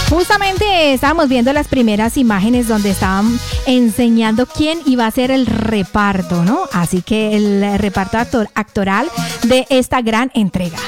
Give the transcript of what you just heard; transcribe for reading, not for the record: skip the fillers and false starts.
Justamente estábamos viendo las primeras imágenes donde estaban enseñando quién iba a ser el reparto, ¿no? Así que el reparto actoral de esta gran entrega.